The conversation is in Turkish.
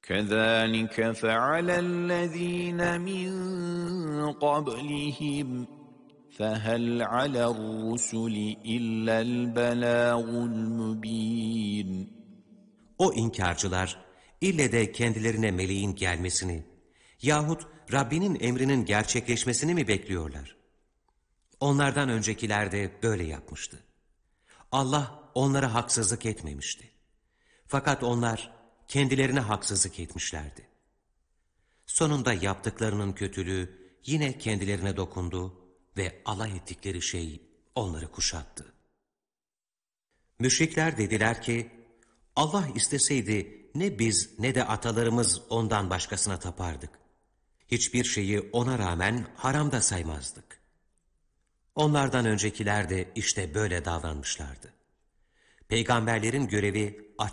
كَذَٰلِكَ فَعَلَ الَّذ۪ينَ مِنْ قَبْلِهِمْ فَهَلْ عَلَى الرُّسُلِ إِلَّا الْبَلَاغُ الْمُب۪ينَ. O inkarcılar ille de kendilerine meleğin gelmesini yahut Rabbinin emrinin gerçekleşmesini mi bekliyorlar? Onlardan öncekiler de böyle yapmıştı. Allah onlara haksızlık etmemişti. Fakat onlar kendilerine haksızlık etmişlerdi. Sonunda yaptıklarının kötülüğü yine kendilerine dokundu ve alay ettikleri şey onları kuşattı. Müşrikler dediler ki, Allah isteseydi ne biz ne de atalarımız ondan başkasına tapardık. Hiçbir şeyi ona rağmen haram da saymazdık. Onlardan öncekiler de işte böyle davranmışlardı. Peygamberlerin görevi açık